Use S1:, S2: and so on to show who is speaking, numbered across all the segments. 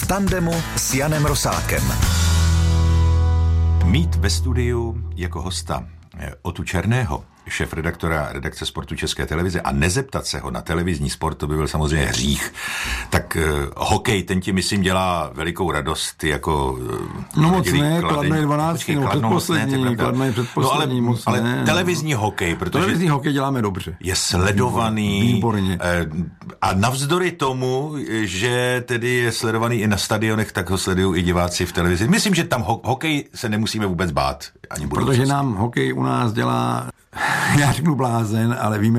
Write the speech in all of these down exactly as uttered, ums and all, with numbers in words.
S1: V tandemu s Janem Rosákem.
S2: Mít ve studiu jako hosta Otu Černého, šéfredaktora redakce Sportu České televize, a nezeptat se ho na televizní sport, to by byl samozřejmě hřích. Tak uh, hokej, ten ti myslím dělá velikou radost, ty jako... Uh,
S3: no moc ne, Kladno je dvanáctý, no předposlední, Kladno je předposlední,
S2: no, ale,
S3: moc
S2: ale
S3: ne.
S2: televizní hokej, protože...
S3: Televizní hokej děláme dobře.
S2: Je sledovaný.
S3: Výborně.
S2: Uh, a navzdory tomu, že tedy je sledovaný i na stadionech, tak ho sledují i diváci v televizi. Myslím, že tam ho- hokej se nemusíme vůbec bát. Ani
S3: protože nám hokej u nás dělá... Já řeknu blázen, ale víme,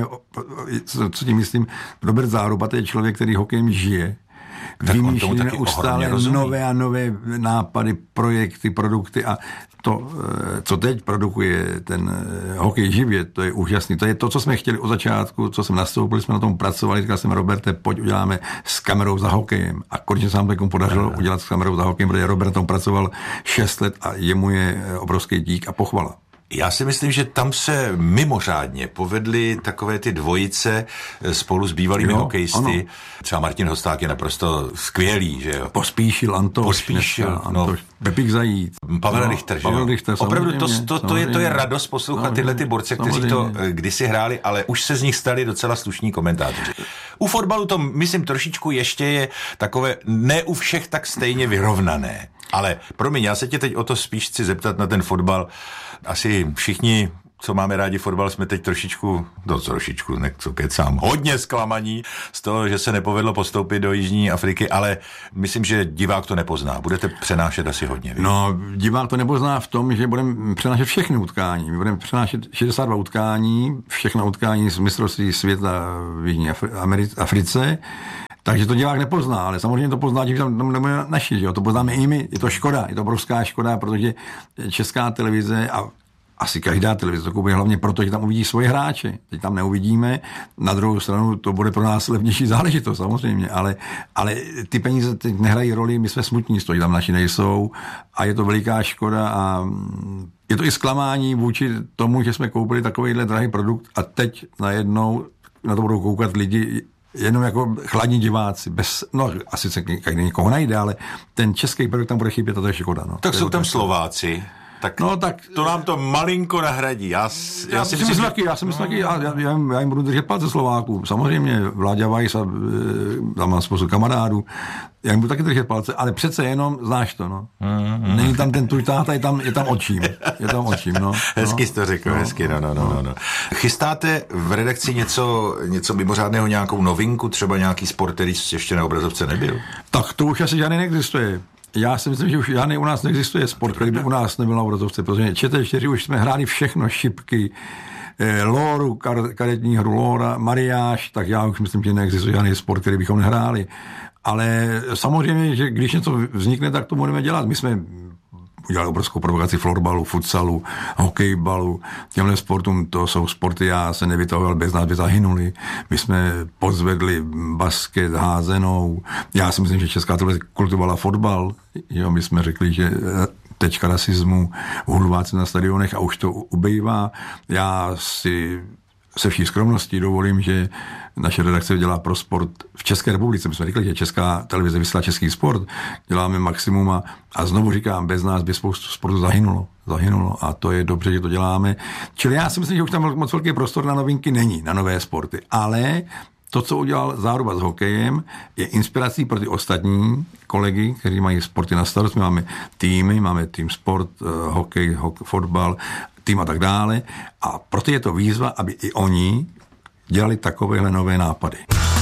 S3: co, co tím myslím. Robert Záruba, to je člověk, který hokejem žije. Vymýšlí neustále nové a nové nápady, projekty, produkty a to, co teď produkuje ten hokej živě, to je úžasný. To je to, co jsme chtěli od začátku, co jsme nastoupili, jsme na tom pracovali, říkal jsem, Roberte, pojď uděláme s kamerou za hokejem. A konečně se nám takom podařilo udělat s kamerou za hokejem, protože Robert tam pracoval šest let a jemu je obrovský dík a pochvala.
S2: Já si myslím, že tam se mimořádně povedly takové ty dvojice spolu s bývalými jo, hokejisty. Ano. Třeba Martin Hosták je naprosto skvělý, že jo.
S3: Pospíšil Antoš.
S2: Pospíšil,
S3: dneska, no. Antoš, Pepík Zajíc.
S2: Pavel
S3: no,
S2: Richter, že
S3: Pavel
S2: jo.
S3: Richter,
S2: opravdu to, to, to, je, to je radost poslouchat tyhle ty borce, kteří to kdysi hráli, ale už se z nich stali docela slušní komentátoři. U fotbalu to, myslím, trošičku ještě je takové, ne u všech tak stejně vyrovnané. Ale promiň, já se tě teď o to spíš chci zeptat na ten fotbal. Asi všichni, co máme rádi fotbal, jsme teď trošičku, no trošičku, ne, co kecám, hodně zklamaní z toho, že se nepovedlo postoupit do Jižní Afriky, ale myslím, že divák to nepozná. Budete přenášet asi hodně. Víc.
S3: No, divák to nepozná v tom, že budeme přenášet všechny utkání. My budeme přenášet šedesát dva utkání, všechna utkání z mistrovství světa v Jižní Afri- Africe. Takže to divák nepozná, ale samozřejmě to pozná, že tam nebudeme naši, že jo? To poznáme i my, je to škoda, je to obrovská škoda, protože Česká televize a asi každá televize to kupuje hlavně proto, že tam uvidí svoje hráče. Teď tam neuvidíme, na druhou stranu to bude pro nás levnější záležitost samozřejmě, ale, ale ty peníze teď nehrají roli, my jsme smutní, stojí tam naši nejsou a je to veliká škoda a je to i zklamání vůči tomu, že jsme koupili takovýhle drahý produkt a teď najednou na to budou koukat lidi jenom jako chladní diváci, bez, no asi se každý někoho najde, ale ten český produkt tam bude chybět a to je škoda. No.
S2: Tak jsou tam Slováci, tak, no, tak to nám to malinko nahradí. Já, já, já si myslím,
S3: taky, já si myslím taky, já, já, já, já jim budu držet palce Slováků. Samozřejmě Vláďa Weiss a tam mám spoustu kamarádů, já jim budu taky držet palce, ale přece jenom znáš to, no. Mm, Není tam ten tvůj táta, je tam, je tam očím. Je tam očím, no.
S2: Hezky
S3: no.
S2: jsi to řekl,
S3: no,
S2: hezky, no, no, no, no, no. Chystáte v redakci něco, něco mimořádného, nějakou novinku, třeba nějaký sport, který ještě na obrazovce nebyl? Tak
S3: to už asi žádný neexistuje. Já si myslím, že už žádný u nás neexistuje sport, který by u nás nebyl na obrazovce, protože čete čtyři už jsme hráli všechno, šipky, eh, lóru, kar, karetní hru lóra, mariáž, tak já už myslím, že neexistuje žádný sport, který bychom nehráli. Ale samozřejmě, že když něco vznikne, tak to budeme dělat. My jsme udělali obrovskou provokaci florbalu, futsalu, hokejbalu. Těmhle sportům, to jsou sporty, já se nevytahoval, bez nás by zahynuli. My jsme pozvedli basket, házenou. Já si myslím, že Česká televize kultivovala fotbal. Jo, my jsme řekli, že tečka rasismu, hulváci na stadionech a už to ubejvá. Já si se vší skromností dovolím, že naše redakce dělá pro sport v České republice. My jsme řekli, že Česká televize vysílá český sport, děláme maximum a, a znovu říkám, bez nás by spoustu sportu zahynulo. Zahynulo a to je dobře, že to děláme. Čili já si myslím, že už tam moc velký prostor na novinky není, na nové sporty. Ale to, co udělal Záruba s hokejem, je inspirací pro ty ostatní kolegy, kteří mají sporty na starost. My máme týmy, máme tým sport, hokej, hokej, fotbal, tým a tak dále. A proto je to výzva, aby i oni dělali takovéhle nové nápady.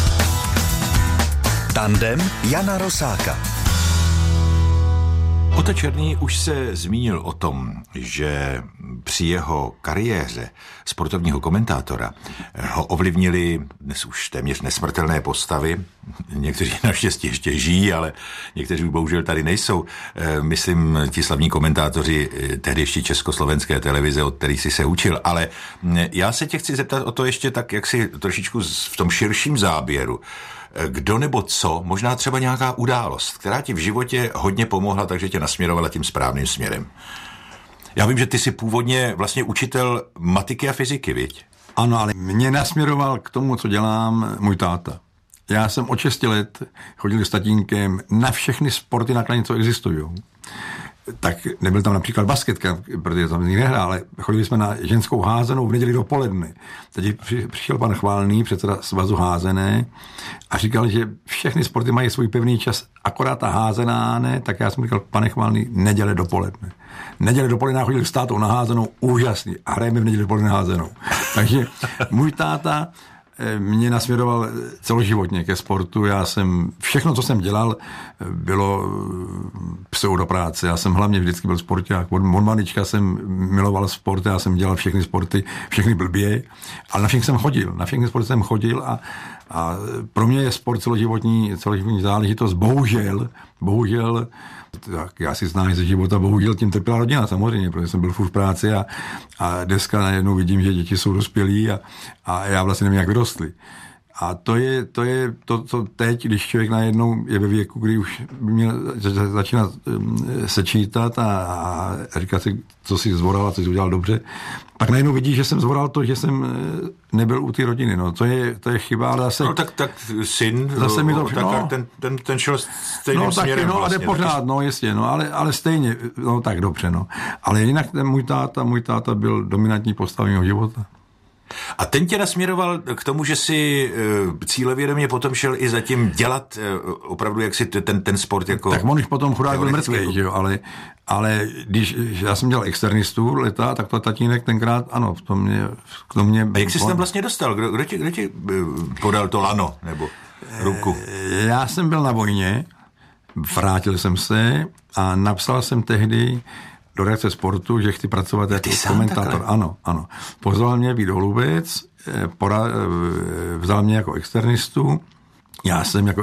S1: Tandem Jana Rosáka.
S2: Ota Černý už se zmínil o tom, že při jeho kariéře sportovního komentátora ho ovlivnili dnes už téměř nesmrtelné postavy. Někteří naštěstí ještě žijí, ale někteří bohužel tady nejsou. Myslím, ti slavní komentátoři tehdy ještě československé televize, od kterých si se učil. Ale já se tě chci zeptat o to ještě tak, jak si trošičku v tom širším záběru. Kdo nebo co, možná třeba nějaká událost, která ti v životě hodně pomohla, takže tě nasměrovala tím správným směrem. Já vím, že ty jsi původně vlastně učitel matiky a fyziky, viď?
S3: Ano, ale mě nasměroval k tomu, co dělám, můj táta. já jsem od šesti let chodil s tatínkem na všechny sporty na Kladně, co existují. Tak nebyl tam například basketka, protože tam nikdy nehrál, ale chodili jsme na ženskou házenou v neděli dopoledne. Teď přišel pan Chválný, předseda svazu házené, a říkal, že všechny sporty mají svůj pevný čas, akorát ta házená ne, tak já jsem říkal, pane Chválný, neděle dopoledne. Neděle dopoledne chodili s tátou na házenou, úžasný, a hrajeme v neděli dopoledne házenou. Takže můj táta mě nasměroval celoživotně ke sportu. Já jsem, všechno, co jsem dělal, bylo pseudopráce. Já jsem hlavně vždycky byl sporták. Od malička jsem miloval sport, já jsem dělal všechny sporty, všechny blbě, ale na všechny jsem chodil. Na všechny sporty jsem chodil a, a pro mě je sport celoživotní, celoživotní záležitost. Bohužel, bohužel, tak já si znám ze života, bohužel tím trpěla rodina samozřejmě, protože jsem byl furt v práci a, a dneska najednou vidím, že děti jsou dospělí a, a já vlastně nevím, jak vyrostli. A to je, to je to, co teď, když člověk najednou je ve věku, kdy už by měl začínat sečítat a, a říkat si, co si zvoral a co si udělal dobře, pak najednou vidí, že jsem zvoral to, že jsem nebyl u té rodiny. No, to je, to je chyba, ale zase...
S2: No tak, tak syn,
S3: zase mi to,
S2: tak,
S3: no,
S2: ten, ten, ten šel stejným
S3: no,
S2: směrem.
S3: No, tak, no,
S2: vlastně,
S3: a jde pořád, no, jistě, no, ale, ale stejně, no, tak dobře, no. Ale jinak ten můj táta, můj táta byl dominantní postavou mého života.
S2: A ten tě nasměroval k tomu, že si e, cílevědomě potom šel i zatím dělat e, opravdu jak si ten, ten sport jako...
S3: Tak on už potom chudák byl mrtvý, že jo, ale, ale když já jsem dělal externistu leta, tak to tatínek tenkrát, ano, v tom mě... K tomu mě
S2: a jak jsi tam vlastně dostal? Kdo, kdo, ti, kdo ti podal to lano, nebo ruku?
S3: Já jsem byl na vojně, vrátil jsem se a napsal jsem tehdy do redakce sportu, že chci pracovat jako komentátor. Takhle. Ano, ano. Pozval mě Vít Holubec, pora, vzal mě jako externistu. Já jsem jako